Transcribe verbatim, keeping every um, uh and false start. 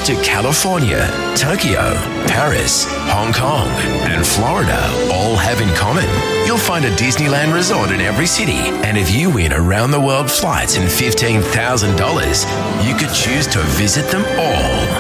flights to California, Tokyo, Paris, Hong Kong, and Florida all have in common. You'll find a Disneyland resort in every city, and if you win around-the-world flights and fifteen thousand dollars, you could choose to visit them all.